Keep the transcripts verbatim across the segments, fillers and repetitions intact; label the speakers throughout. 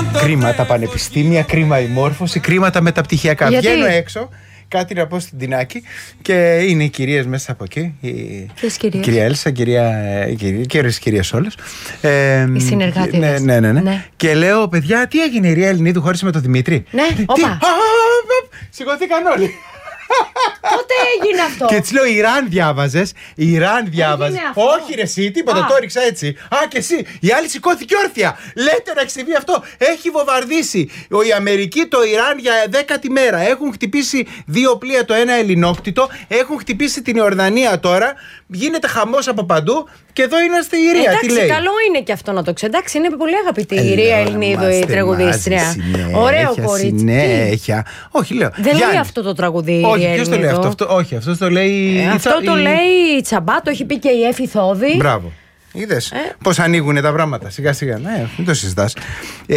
Speaker 1: Κρίμα τα πανεπιστήμια, κρίμα η μόρφωση, κρίμα τα μεταπτυχιακά.
Speaker 2: Γιατί?
Speaker 1: Βγαίνω έξω, κάτι να πω στην Τινάκη και είναι οι κυρίες μέσα από εκεί.
Speaker 2: Ποιες κυρίες?
Speaker 1: Κυρία Έλσα, κυρία, κυρία, κυρίες, κυρίες όλες. Ε,
Speaker 2: οι συνεργάτες.
Speaker 1: Ναι, ναι, ναι, ναι.
Speaker 2: ναι.
Speaker 1: Και λέω, παιδιά, τι έγινε, η Ρία Ελληνίδου χώρισε με τον Δημήτρη?
Speaker 2: Ναι, όπα.
Speaker 1: Σηκωθήκαν όλοι.
Speaker 2: Πότε έγινε αυτό?
Speaker 1: Και έτσι λέω, Ιράν διάβαζες. Ιράν διάβαζες. Όχι, ρε, εσύ, τίποτα, το έριξα έτσι. Α, και εσύ. Η άλλη σηκώθηκε όρθια. Λέτε να έχει συμβεί αυτό. Έχει βομβαρδίσει η Αμερική το Ιράν για δέκατη μέρα. Έχουν χτυπήσει δύο πλοία, το ένα ελληνόκτητο. Έχουν χτυπήσει την Ιορδανία τώρα. Γίνεται χαμός από παντού. Και εδώ είμαστε η Ρία.
Speaker 2: Εντάξει,
Speaker 1: τι λέει?
Speaker 2: καλό είναι και αυτό να το ξέρει. Εντάξει, είναι πολύ αγαπητή η Ρία Ελληνίδου, η τραγουδίστρια. Ωραίο κορίτσι.
Speaker 1: Συνέχεια. Όχι, λέω.
Speaker 2: Δεν λέει αυτό το τραγουδί η Ρία.
Speaker 1: Ποιος το λέει αυτό? αυτό όχι, αυτό το λέει.
Speaker 2: Ε, αυτό
Speaker 1: η...
Speaker 2: το λέει η Τσαμπά, το έχει πει και η Έφη Θόδη.
Speaker 1: Μπράβο. Είδες
Speaker 2: ε?
Speaker 1: πώς ανοίγουν τα πράγματα σιγά σιγά. Ναι, μην το συζητάς. Ε,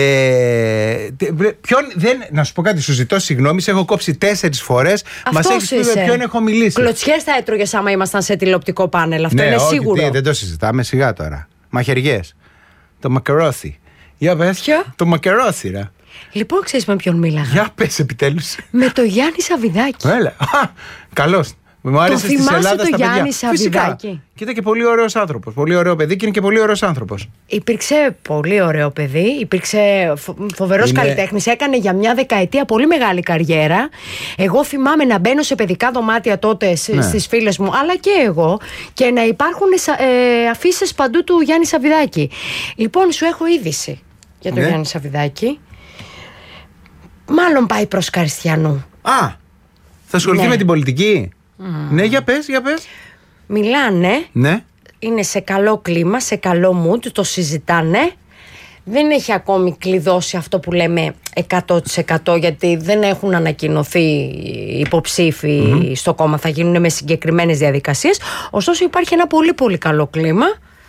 Speaker 1: ποιον δεν, να σου πω κάτι, σου ζητώ συγγνώμη, σε έχω κόψει τέσσερις φορές. Μας έχεις πει με ποιον έχω μιλήσει.
Speaker 2: Κλωτσιές θα έτρωγες άμα ήμασταν σε τηλεοπτικό πάνελ. Αυτό
Speaker 1: ναι,
Speaker 2: είναι
Speaker 1: όχι,
Speaker 2: σίγουρο.
Speaker 1: Τι, δεν το συζητάμε, σιγά τώρα. Μαχαιριές. Το μακερόθι. Για πες.
Speaker 2: Ποιο?
Speaker 1: Το μακερόθι, ρε.
Speaker 2: Λοιπόν, ξέρεις με ποιον μίλαγα?
Speaker 1: Για πες επιτέλους.
Speaker 2: Με το Γιάννη Σαββιδάκη.
Speaker 1: Έλα. Καλώς. Μου άρεσε στη Ελλάδα
Speaker 2: το Γιάννη Σαββιδάκη?
Speaker 1: Κοίτα και πολύ ωραίος άνθρωπος. Πολύ ωραίο παιδί και είναι και πολύ ωραίος άνθρωπος.
Speaker 2: Υπήρξε πολύ ωραίο παιδί. Υπήρξε φοβερός είναι... καλλιτέχνης. Έκανε για μια δεκαετία πολύ μεγάλη καριέρα. Εγώ θυμάμαι να μπαίνω σε παιδικά δωμάτια τότε ναι. στις φίλες μου, αλλά και εγώ, και να υπάρχουν ε, αφήσεις παντού του Γιάννη Σαββιδάκη. Λοιπόν, σου έχω είδηση για τον ναι. Γιάννη Σαββιδάκη. Μάλλον πάει προς Καριστιανού.
Speaker 1: Α, θα ασχοληθεί ναι. με την πολιτική. Mm. Ναι, για πες, για πες.
Speaker 2: Μιλάνε.
Speaker 1: Ναι.
Speaker 2: Είναι σε καλό κλίμα, σε καλό mood, το συζητάνε. Δεν έχει ακόμη κλειδώσει αυτό που λέμε εκατό τοις εκατό, γιατί δεν έχουν ανακοινωθεί υποψήφοι mm-hmm. στο κόμμα. Θα γίνουν με συγκεκριμένες διαδικασίες. Ωστόσο υπάρχει ένα πολύ πολύ καλό κλίμα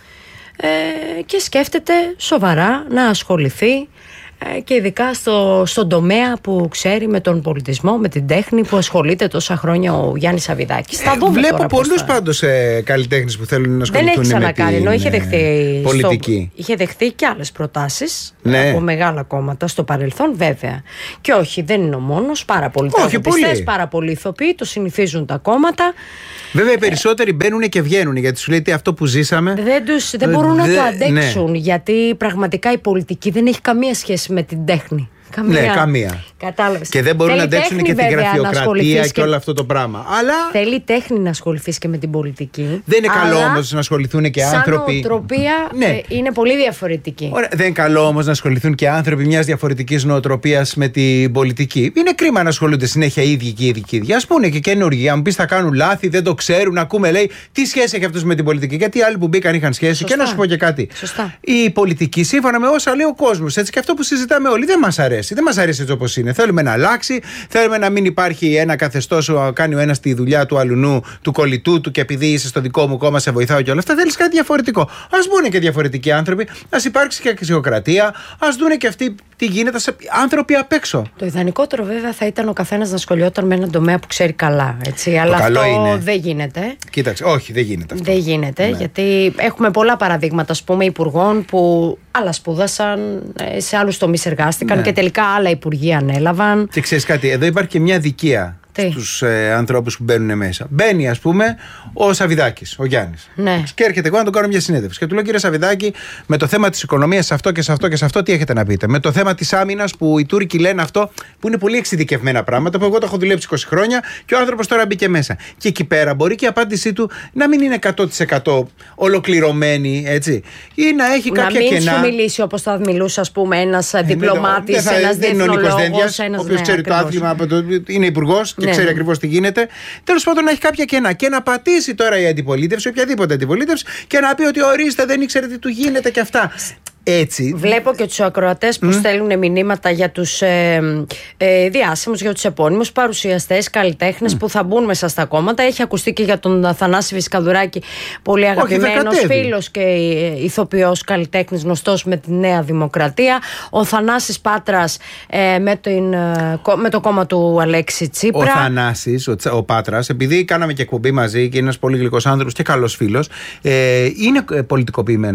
Speaker 2: ε, και σκέφτεται σοβαρά να ασχοληθεί και ειδικά στο, στον τομέα που ξέρει, με τον πολιτισμό, με την τέχνη, που ασχολείται τόσα χρόνια ο Γιάννης Σαββιδάκης. Θα δούμε.
Speaker 1: Βλέπω πολλούς πάντως ε, καλλιτέχνες που θέλουν να ασχοληθούν με την πολιτική.
Speaker 2: Δεν έχει ξανακάνει, ενώ είχε δεχθεί,
Speaker 1: πολιτική.
Speaker 2: Στο, είχε δεχθεί και άλλες προτάσεις
Speaker 1: ναι.
Speaker 2: από μεγάλα κόμματα στο παρελθόν, βέβαια. Και όχι, δεν είναι ο μόνος. Πάρα πολλοί τραγουδιστές, πάρα πολλοί ηθοποιοί, το συνηθίζουν τα κόμματα.
Speaker 1: Βέβαια, οι περισσότεροι μπαίνουν και βγαίνουν, γιατί σου λέει τι αυτό που ζήσαμε.
Speaker 2: Δεν, τους, δεν μπορούν Δε, να το αντέξουν, ναι. γιατί πραγματικά η πολιτική δεν έχει καμία σχέση με την τέχνη. Καμία.
Speaker 1: Ναι, καμία.
Speaker 2: Κατάλαβες.
Speaker 1: Και δεν μπορούν
Speaker 2: Θέλει
Speaker 1: να αντέξουν και την γραφειοκρατία και... και όλο αυτό το πράγμα. Αλλά...
Speaker 2: Θέλει τέχνη να ασχοληθείς και με την πολιτική.
Speaker 1: Δεν είναι καλό όμως να ασχοληθούν και
Speaker 2: σαν
Speaker 1: άνθρωποι.
Speaker 2: Η νοοτροπία ναι. ε, είναι πολύ διαφορετική.
Speaker 1: Ωραία. Δεν είναι καλό όμως να ασχοληθούν και άνθρωποι μιας διαφορετικής νοοτροπίας με την πολιτική. Είναι κρίμα να ασχολούνται συνέχεια οι ίδιοι και οι ίδιοι και οι ίδιοι. Ας πούνε και καινούργοι. Αν πει θα κάνουν λάθη, δεν το ξέρουν. Ακούμε, λέει, τι σχέση έχει αυτός με την πολιτική. Γιατί οι άλλοι που μπήκαν είχαν σχέση. Σωστά. Και να σου πω και κάτι.
Speaker 2: Σωστά.
Speaker 1: Η πολιτική, σύμφωνα με όσα λέει ο κόσμος, έτσι και αυτό που συζητάμε όλοι, δεν μας αρέσει. Δεν μας αρέσει έτσι όπως είναι. Θέλουμε να αλλάξει, θέλουμε να μην υπάρχει ένα καθεστώς που κάνει ο ένας τη δουλειά του αλουνού, του κολλητού του, και επειδή είσαι στο δικό μου κόμμα σε βοηθάω και όλα αυτά. Θέλεις κάτι διαφορετικό. Ας μπουν και διαφορετικοί άνθρωποι, ας υπάρξει και αξιοκρατία, ας δούνε και αυτοί τι γίνεται σε άνθρωποι απ' έξω.
Speaker 2: Το ιδανικότερο βέβαια θα ήταν ο καθένας να ασχολιόταν με έναν τομέα που ξέρει καλά. Έτσι. Αλλά αυτό είναι... δεν γίνεται.
Speaker 1: Κοίταξε, όχι, δεν γίνεται αυτό.
Speaker 2: Δεν γίνεται, ναι. γιατί έχουμε πολλά παραδείγματα, ας πούμε, υπουργών που άλλα σπούδασαν, σε άλλους τομείς εργάστηκαν, ναι. και τελικά άλλα υπουργεία ανέλαβαν.
Speaker 1: Και ξέρεις κάτι, εδώ υπάρχει και μια αδικία στους ε, ανθρώπους που μπαίνουν μέσα. Μπαίνει, ας πούμε, ο Σαββιδάκης, ο Γιάννης.
Speaker 2: Ναι.
Speaker 1: Και έρχεται εγώ να τον κάνω μια συνέντευξη. Και του λέω, κύριε Σαββιδάκη, με το θέμα της οικονομίας, σε αυτό και σε αυτό και σε αυτό, τι έχετε να πείτε? Με το θέμα της άμυνας, που οι Τούρκοι λένε αυτό, που είναι πολύ εξειδικευμένα πράγματα, που εγώ το έχω δουλέψει είκοσι χρόνια και ο άνθρωπος τώρα μπήκε μέσα. Και εκεί πέρα μπορεί και η απάντησή του να μην είναι εκατό τοις εκατό ολοκληρωμένη, έτσι. Ή να έχει
Speaker 2: να
Speaker 1: κάποια
Speaker 2: μην
Speaker 1: κενά.
Speaker 2: Να μην σου μιλήσει όπως θα μιλούσε, ας πούμε, ένας ε, διπλωμάτης, ένας διεθνολόγος, ένας,
Speaker 1: ο οποίος ξέρει το άθλημα, είναι υπουργός και ναι, ξέρει ναι. ακριβώς τι γίνεται. Τέλος πάντων, να έχει κάποια κενά και να πατήσει τώρα η αντιπολίτευση, οποιαδήποτε αντιπολίτευση, και να πει ότι ορίστε, δεν ήξερε τι του γίνεται και αυτά. Έτσι.
Speaker 2: Βλέπω και τους ακροατές που mm. στέλνουν μηνύματα για τους ε, ε, διάσημους, για τους επώνυμους παρουσιαστές, καλλιτέχνες mm. που θα μπουν μέσα στα κόμματα. Έχει ακουστεί και για τον Θανάση Φισκαδουράκη, πολύ αγαπημένος φίλος και ηθοποιός, καλλιτέχνης, γνωστός με τη Νέα Δημοκρατία. Ο Θανάσης Πάτρας ε, με, την, ε, με το κόμμα του Αλέξη Τσίπρα.
Speaker 1: Ο Θανάσης, ο, ο Πάτρας, επειδή κάναμε και εκπομπή μαζί και είναι ένας πολύ γλυκός άνθρωπος και καλός φίλος, ε, είναι πολιτικοποιημένος.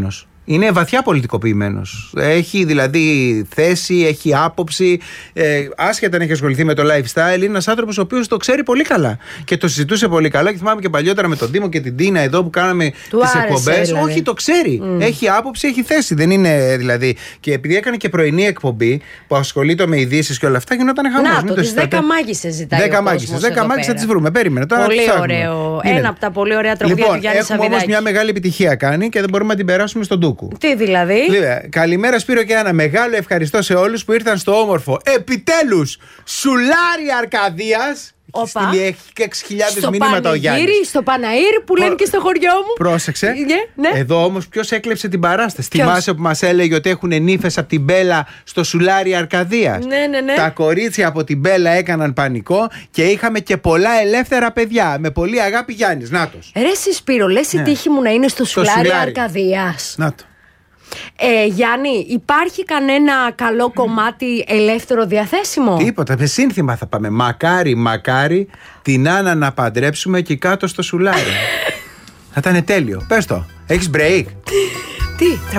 Speaker 1: Είναι βαθιά πολιτικοποιημένος. Έχει δηλαδή θέση, έχει άποψη. Ε, άσχετα αν έχει ασχοληθεί με το lifestyle, είναι ένας άνθρωπος ο οποίος το ξέρει πολύ καλά. Και το συζητούσε πολύ καλά. Και θυμάμαι και παλιότερα με τον Δήμο και την Τίνα εδώ που κάναμε τις εκπομπές.
Speaker 2: Δηλαδή.
Speaker 1: Όχι, το ξέρει. Mm. Έχει άποψη, έχει θέση. Δεν είναι δηλαδή. Και επειδή έκανε και πρωινή εκπομπή που ασχολείται με ειδήσεις και όλα αυτά, γινόταν χαμός.
Speaker 2: Να το, τις δέκα μάγισσες ζητάει.
Speaker 1: δέκα μάγισσες. δέκα μάγισσες θα τις βρούμε. Περίμενε. Τώρα
Speaker 2: πολύ ωραίο.
Speaker 1: Είναι.
Speaker 2: Ένα από τα πολύ ωραία τραγούδια
Speaker 1: λοιπόν,
Speaker 2: του Γιάννη Σαββιδάκη.
Speaker 1: Έχουμε όμως μια μεγάλη επιτυχία κάνει και δεν μπορούμε να την περάσουμε στον Ντούκου.
Speaker 2: Τι δηλαδή?
Speaker 1: Λίβε, καλημέρα Σπύρο και ένα μεγάλο ευχαριστώ σε όλους που ήρθαν στο όμορφο επιτέλους Σουλάρι Αρκαδίας. Στείλει, έχει έξι χιλιάδες μηνύματα ο Γιάννης.
Speaker 2: Στο Παναήρ που λένε και στο χωριό μου.
Speaker 1: Πρόσεξε.
Speaker 2: Yeah, ναι.
Speaker 1: Εδώ όμως ποιος έκλεψε την παράσταση?
Speaker 2: Ποιος?
Speaker 1: Θυμάσαι που μας έλεγε ότι έχουν νύφες από την Μπέλα στο Σουλάρι Αρκαδίας?
Speaker 2: Ναι, ναι, ναι.
Speaker 1: Τα κορίτσια από την Μπέλα έκαναν πανικό και είχαμε και πολλά ελεύθερα παιδιά. Με πολύ αγάπη Γιάννης. Νάτος.
Speaker 2: Ρε εσύ Σπύρο, λες
Speaker 1: Ναι.
Speaker 2: η τύχη μου να είναι στο Σουλάρι
Speaker 1: Σουλάρι.
Speaker 2: Αρκαδίας.
Speaker 1: Να το.
Speaker 2: Ε, Γιάννη, υπάρχει κανένα καλό κομμάτι ελεύθερο διαθέσιμο?
Speaker 1: Τίποτα, με σύνθημα θα πάμε. Μακάρι, μακάρι την Άννα να παντρέψουμε εκεί κάτω στο Σουλάρι. Θα ήταν τέλειο. Πες το. Έχεις break?
Speaker 2: Τι?